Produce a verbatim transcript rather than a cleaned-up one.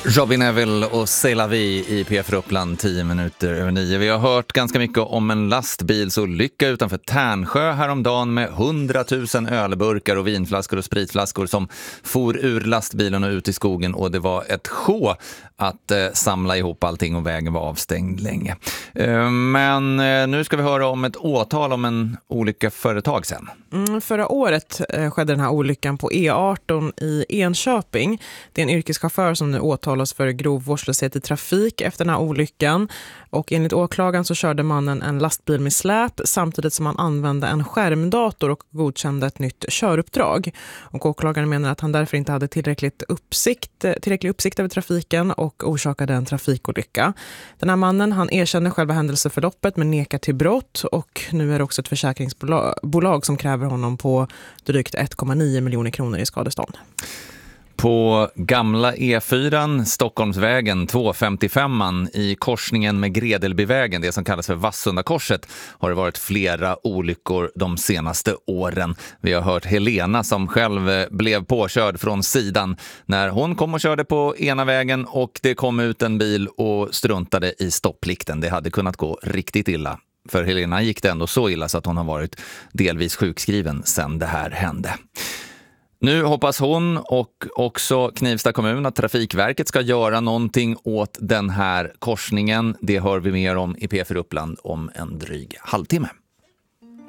Robin Neville och C'est la vie i P F Uppland tio minuter över nio. Vi har hört ganska mycket om en lastbilsolycka utanför Tärnsjö häromdagen med hundratusen ölburkar och vinflaskor och spritflaskor som for ur lastbilen och ut i skogen, och det var ett sjå att eh, samla ihop allting och vägen var avstängd länge. Eh, men eh, nu ska vi höra om ett åtal om en olycka för ett tag sedan. Mm, förra året eh, skedde den här olyckan på E arton i Enköping. Det är en yrkeschaufför som nu åtalas för grov vårdslöshet i trafik efter den här olyckan. Och enligt åklagaren så körde mannen en lastbil med släp samtidigt som han använde en skärmdator och godkände ett nytt köruppdrag. Och åklagaren menar att han därför inte hade tillräckligt uppsikt, tillräcklig uppsikt över trafiken och orsakade en trafikolycka. Den här mannen, han erkänner själva händelseförloppet men nekar till brott, och nu är det också ett försäkringsbolag som kräver honom på drygt ett komma nio miljoner kronor i skadestånd. På gamla E fyra, Stockholmsvägen tvåhundrafemtiofem i korsningen med Gredelbyvägen, det som kallas för Vassundakorset, har det varit flera olyckor de senaste åren. Vi har hört Helena som själv blev påkörd från sidan när hon kom och körde på ena vägen och det kom ut en bil och struntade i stoppplikten. Det hade kunnat gå riktigt illa. För Helena gick det ändå så illa så att hon har varit delvis sjukskriven sedan det här hände. Nu hoppas hon och också Knivsta kommun att Trafikverket ska göra någonting åt den här korsningen. Det hör vi mer om i P F Uppland om en dryg halvtimme.